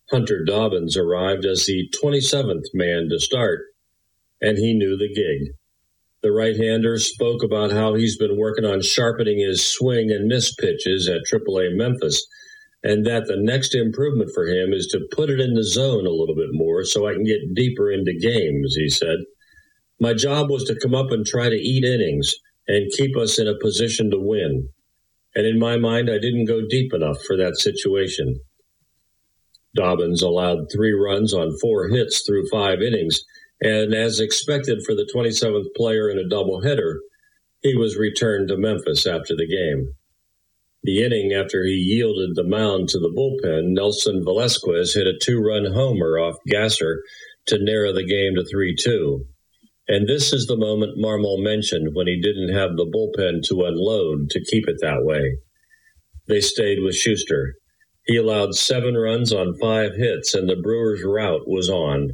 Hunter Dobbins arrived as the 27th man to start, and he knew the gig. The right-hander spoke about how he's been working on sharpening his swing and miss pitches at AAA Memphis, and that the next improvement for him is to put it in the zone a little bit more so I can get deeper into games, he said. My job was to come up and try to eat innings and keep us in a position to win. And in my mind, I didn't go deep enough for that situation. Dobbins allowed 3 runs on 4 hits through 5 innings, and as expected for the 27th player in a doubleheader, he was returned to Memphis after the game. The inning after he yielded the mound to the bullpen, Nelson Velasquez hit a 2-run homer off Gasser to narrow the game to 3-2. And this is the moment Marmol mentioned when he didn't have the bullpen to unload to keep it that way. They stayed with Schuster. He allowed 7 runs on 5 hits, and the Brewers' rout was on.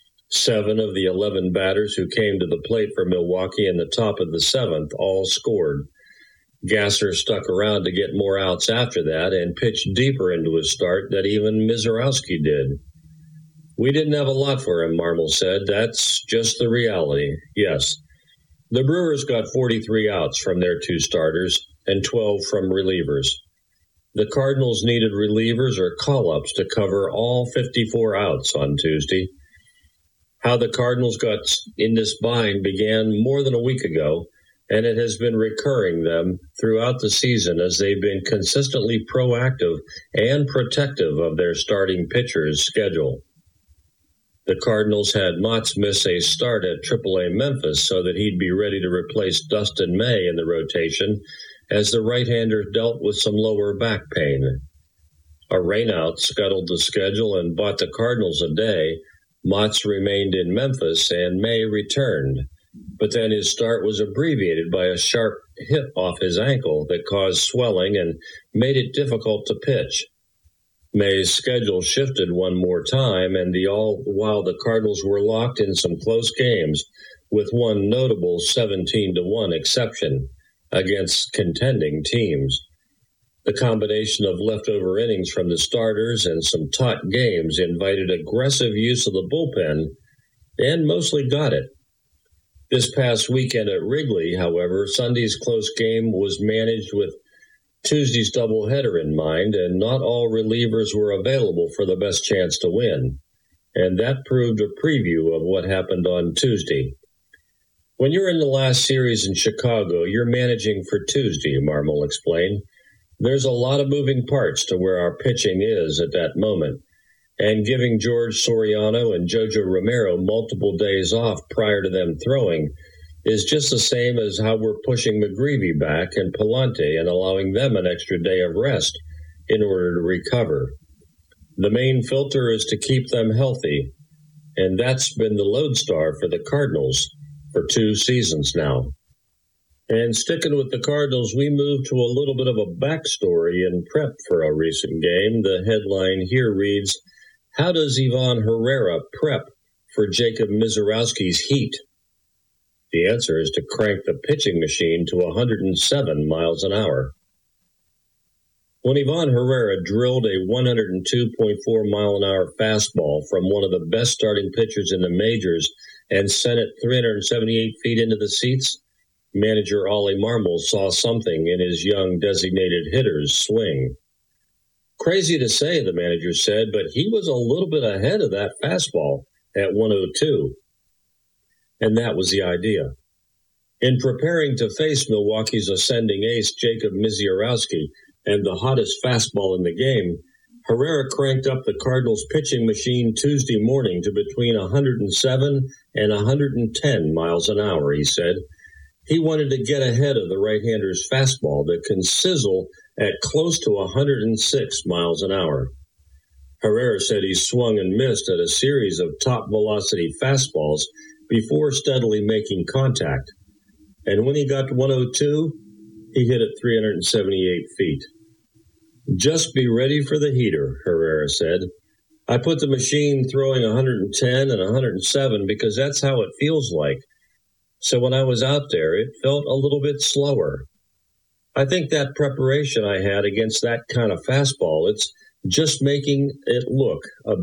7 of the 11 batters who came to the plate for Milwaukee in the top of the 7th all scored. Gasser stuck around to get more outs after that and pitched deeper into his start than even Mizorowski did. We didn't have a lot for him, Marmol said. That's just the reality. Yes. The Brewers got 43 outs from their 2 starters and 12 from relievers. The Cardinals needed relievers or call-ups to cover all 54 outs on Tuesday. How the Cardinals got in this bind began more than a week ago, and it has been recurring them throughout the season as they've been consistently proactive and protective of their starting pitchers' schedule. The Cardinals had Motts miss a start at AAA Memphis so that he'd be ready to replace Dustin May in the rotation as the right-hander dealt with some lower back pain. A rainout scuttled the schedule and bought the Cardinals a day. Motts remained in Memphis and May returned, but then his start was abbreviated by a sharp hit off his ankle that caused swelling and made it difficult to pitch. May's schedule shifted one more time, and while the Cardinals were locked in some close games, with one notable 17-1 exception against contending teams. The combination of leftover innings from the starters and some taut games invited aggressive use of the bullpen, and mostly got it. This past weekend at Wrigley, however, Sunday's close game was managed with Tuesday's doubleheader in mind, and not all relievers were available for the best chance to win. And that proved a preview of what happened on Tuesday. When you're in the last series in Chicago, you're managing for Tuesday, Marmol explained. There's a lot of moving parts to where our pitching is at that moment, and giving George Soriano and Jojo Romero multiple days off prior to them throwing is just the same as how we're pushing McGreevy back and Palante and allowing them an extra day of rest in order to recover. The main filter is to keep them healthy, and that's been the lodestar for the Cardinals for 2 seasons now. And sticking with the Cardinals, we move to a little bit of a backstory in prep for a recent game. The headline here reads, "How does Ivan Herrera prep for Jacob Mizorowski's Heat?" The answer is to crank the pitching machine to 107 miles an hour. When Ivan Herrera drilled a 102.4 mile an hour fastball from one of the best starting pitchers in the majors and sent it 378 feet into the seats, manager Ollie Marmol saw something in his young designated hitter's swing. Crazy to say, the manager said, but he was a little bit ahead of that fastball at 102. And that was the idea. In preparing to face Milwaukee's ascending ace Jacob Mizorowski and the hottest fastball in the game, Herrera cranked up the Cardinals' pitching machine Tuesday morning to between 107 and 110 miles an hour, he said. He wanted to get ahead of the right-hander's fastball that can sizzle at close to 106 miles an hour. Herrera said he swung and missed at a series of top-velocity fastballs before steadily making contact. And when he got to 102, he hit it 378 feet. "Just be ready for the heater," Herrera said. "I put the machine throwing 110 and 107 because that's how it feels like. So when I was out there, it felt a little bit slower. I think that preparation I had against that kind of fastball, it's just making it look a